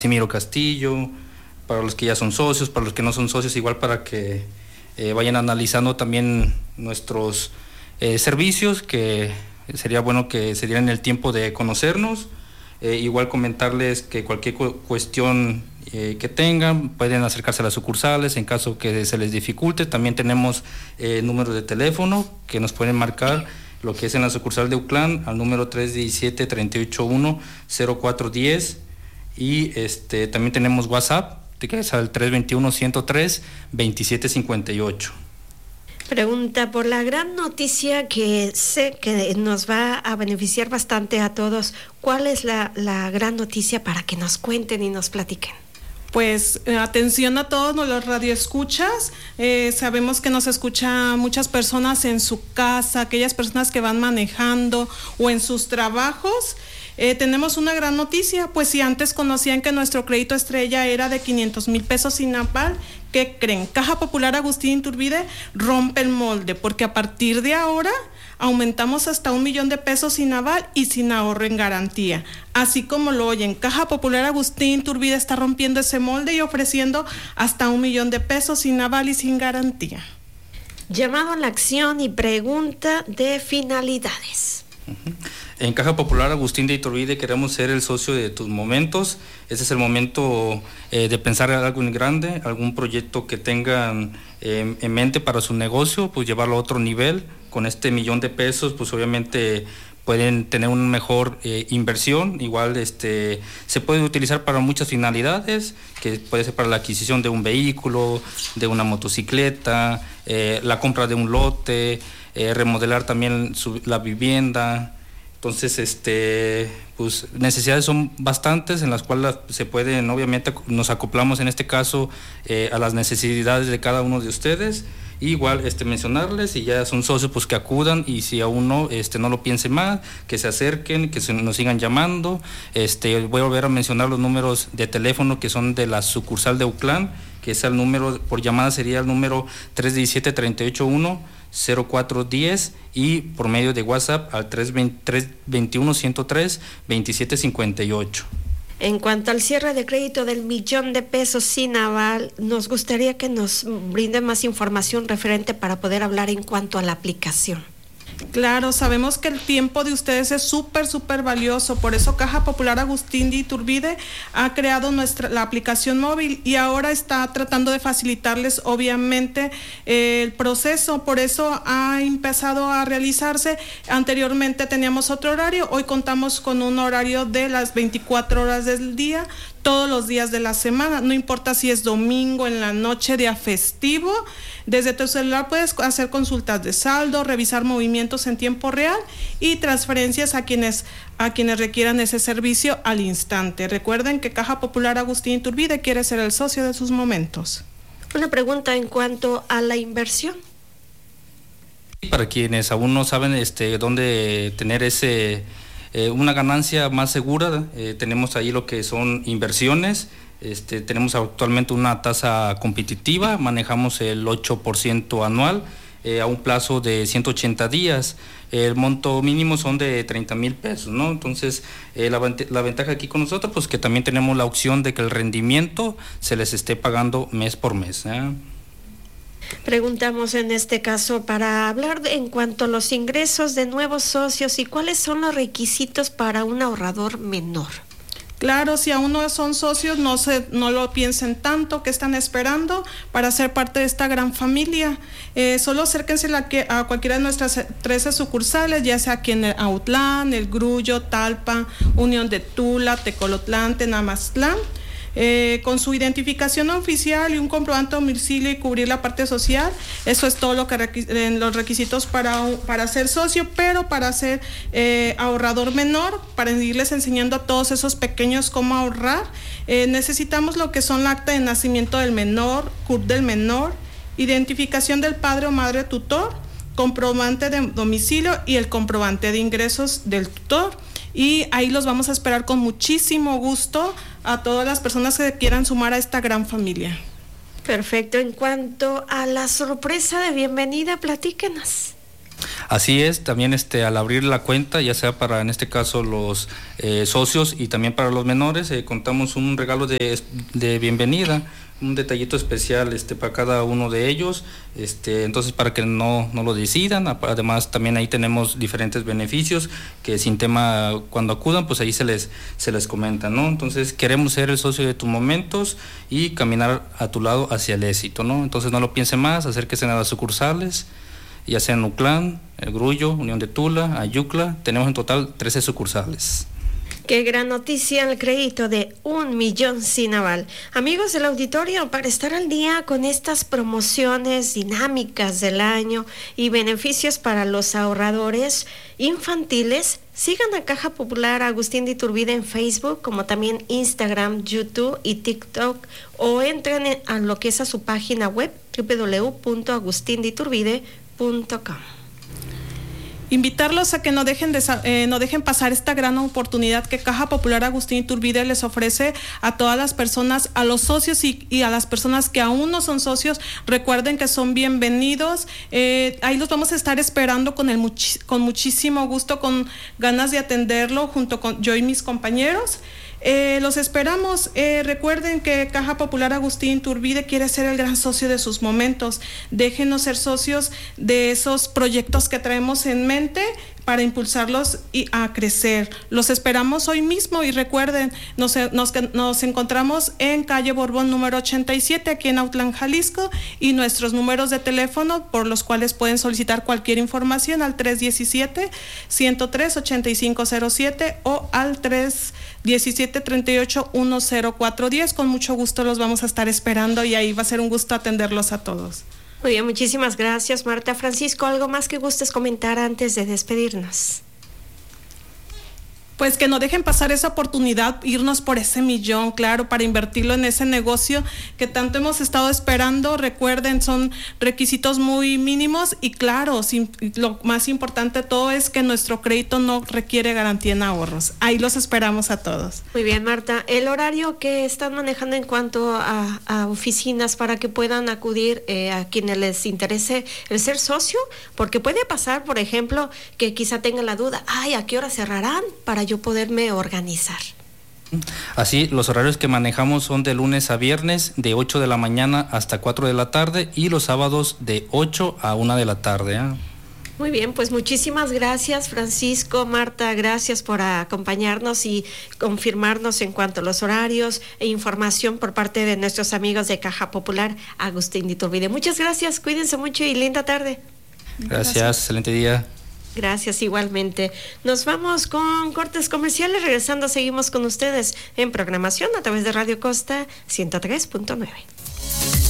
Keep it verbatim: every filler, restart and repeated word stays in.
Casimiro Castillo, para los que ya son socios, para los que no son socios, igual para que eh, vayan analizando también nuestros eh, servicios, que sería bueno que se dieran el tiempo de conocernos. Eh, igual comentarles que cualquier cu- cuestión eh, que tengan, pueden acercarse a las sucursales en caso que se les dificulte. También tenemos eh, números de teléfono que nos pueden marcar, lo que es en la sucursal de Uclán, al número tres diecisiete, treinta y ocho uno, cero cuatro diez, y este, también tenemos WhatsApp, que es al tres veintiuno, ciento tres, veintisiete cincuenta y ocho. Pregunta por la gran noticia que sé que nos va a beneficiar bastante a todos. ¿Cuál es la, la gran noticia para que nos cuenten y nos platiquen? Pues eh, atención a todos los radioescuchas. Eh, sabemos que nos escuchan muchas personas en su casa, aquellas personas que van manejando o en sus trabajos. Eh, tenemos una gran noticia, pues si antes conocían que nuestro crédito estrella era de quinientos mil pesos sin aval, ¿qué creen? Caja Popular Agustín Iturbide rompe el molde, porque a partir de ahora aumentamos hasta un millón de pesos sin aval y sin ahorro en garantía. Así como lo oyen, Caja Popular Agustín Iturbide está rompiendo ese molde y ofreciendo hasta un millón de pesos sin aval y sin garantía. Llamado a la acción y pregunta de finalidades. Uh-huh. En Caja Popular Agustín de Iturbide queremos ser el socio de tus momentos. Ese es el momento eh, de pensar en algo en grande, algún proyecto que tengan eh, en mente para su negocio, pues llevarlo a otro nivel. Con este millón de pesos, pues obviamente pueden tener una mejor eh, inversión. Igual este, se puede utilizar para muchas finalidades, que puede ser para la adquisición de un vehículo, de una motocicleta, eh, la compra de un lote, eh, remodelar también su, la vivienda. Entonces, este, pues necesidades son bastantes en las cuales se pueden, obviamente nos acoplamos en este caso eh, a las necesidades de cada uno de ustedes. Y igual este, mencionarles, si ya son socios, pues que acudan, y si aún no, este, no lo piensen más, que se acerquen, que se, nos sigan llamando. Este, voy a volver a mencionar los números de teléfono que son de la sucursal de Uclán, que es el número, por llamada sería el número tres diecisiete, treinta y ocho uno, cero cuatro diez, y por medio de WhatsApp al tres veintiuno, ciento tres, veintisiete cincuenta y ocho. En cuanto al cierre de crédito del millón de pesos sin aval, nos gustaría que nos brinde más información referente para poder hablar en cuanto a la aplicación. Claro, sabemos que el tiempo de ustedes es súper, súper valioso, por eso Caja Popular Agustín de Iturbide ha creado nuestra, la aplicación móvil, y ahora está tratando de facilitarles obviamente eh, el proceso, por eso ha empezado a realizarse. Anteriormente teníamos otro horario, hoy contamos con un horario de las veinticuatro horas del día, todos los días de la semana, no importa si es domingo, en la noche, día festivo. Desde tu celular puedes hacer consultas de saldo, revisar movimientos en tiempo real y transferencias a quienes, a quienes requieran ese servicio al instante. Recuerden que Caja Popular Agustín Iturbide quiere ser el socio de sus momentos. Una pregunta en cuanto a la inversión. Para quienes aún no saben este, dónde tener ese... Eh, una ganancia más segura, eh, tenemos ahí lo que son inversiones. Este, tenemos actualmente una tasa competitiva, manejamos el ocho por ciento anual eh, a un plazo de ciento ochenta días. El monto mínimo son de treinta mil pesos, ¿no? Entonces, eh, la, la ventaja aquí con nosotros, pues que también tenemos la opción de que el rendimiento se les esté pagando mes por mes, ¿eh? Preguntamos en este caso para hablar de, en cuanto a los ingresos de nuevos socios, y cuáles son los requisitos para un ahorrador menor. Claro, si aún no son socios, no se, no lo piensen tanto, ¿qué están esperando para ser parte de esta gran familia? Eh, solo acérquense la que, a cualquiera de nuestras trece sucursales, ya sea aquí en el Autlán, El Grullo, Talpa, Unión de Tula, Tecolotlán, Tenamaztlán. Eh, con su identificación oficial y un comprobante de domicilio y cubrir la parte social. Eso es todo lo que requ- eh, los requisitos para, para ser socio, pero para ser eh, ahorrador menor, para irles enseñando a todos esos pequeños cómo ahorrar, eh, necesitamos lo que son la acta de nacimiento del menor, C U R P del menor, identificación del padre o madre tutor, comprobante de domicilio y el comprobante de ingresos del tutor. Y ahí los vamos a esperar con muchísimo gusto a todas las personas que quieran sumar a esta gran familia. Perfecto. En cuanto a la sorpresa de bienvenida, platíquenos. Así es, también este, al abrir la cuenta, ya sea para en este caso los eh, socios y también para los menores, eh, contamos un regalo de, de bienvenida, un detallito especial este, para cada uno de ellos, este, entonces para que no, no lo decidan. Además también ahí tenemos diferentes beneficios que sin tema cuando acudan pues ahí se les, se les comenta, ¿no? Entonces queremos ser el socio de tus momentos y caminar a tu lado hacia el éxito, ¿no? Entonces no lo piense más, acérquese a las sucursales, ya sea en Uclán, El Grullo, Unión de Tula, Ayucla, tenemos en total trece sucursales. Qué gran noticia, el crédito de un millón sin aval. Amigos del auditorio, para estar al día con estas promociones dinámicas del año y beneficios para los ahorradores infantiles, sigan a Caja Popular Agustín de Iturbide en Facebook, como también Instagram, YouTube y TikTok, o entren a lo que es a su página web doble u doble u doble u punto agustín de iturbide punto com. Invitarlos a que no dejen, de, eh, no dejen pasar esta gran oportunidad que Caja Popular Agustín de Iturbide les ofrece a todas las personas, a los socios y, y a las personas que aún no son socios. Recuerden que son bienvenidos. Eh, ahí los vamos a estar esperando con, el much, con muchísimo gusto, con ganas de atenderlo junto con yo y mis compañeros. Eh, los esperamos. Eh, recuerden que Caja Popular Agustín Iturbide quiere ser el gran socio de sus momentos. Déjenos ser socios de esos proyectos que traemos en mente para impulsarlos y a crecer. Los esperamos hoy mismo y recuerden, nos, nos, nos encontramos en calle Borbón número ochenta y siete aquí en Autlán, Jalisco, y nuestros números de teléfono por los cuales pueden solicitar cualquier información al tres diecisiete, ciento tres, ochenta y cinco cero siete o al tres diecisiete, treinta y ocho, diez cuatro diez. Con mucho gusto los vamos a estar esperando y ahí va a ser un gusto atenderlos a todos. Muy bien, muchísimas gracias, Marta. Francisco, ¿algo más que gustes comentar antes de despedirnos? Pues que no dejen pasar esa oportunidad, irnos por ese millón, claro, para invertirlo en ese negocio que tanto hemos estado esperando. Recuerden, son requisitos muy mínimos y claro, sin, lo más importante de todo es que nuestro crédito no requiere garantía en ahorros. Ahí los esperamos a todos. Muy bien, Marta. ¿El horario que están manejando en cuanto a, a oficinas para que puedan acudir eh, a quienes les interese el ser socio? Porque puede pasar, por ejemplo, que quizá tengan la duda, ay, ¿a qué hora cerrarán para yo poderme organizar? Así, los horarios que manejamos son de lunes a viernes de ocho de la mañana hasta cuatro de la tarde y los sábados de ocho a una de la tarde. ¿eh? Muy bien, pues muchísimas gracias, Francisco, Marta, gracias por acompañarnos y confirmarnos en cuanto a los horarios e información por parte de nuestros amigos de Caja Popular Agustín de Iturbide. Muchas gracias, cuídense mucho y linda tarde. Gracias, gracias. Excelente día. Gracias, igualmente. Nos vamos con cortes comerciales. Regresando, seguimos con ustedes en programación a través de Radio Costa ciento tres punto nueve.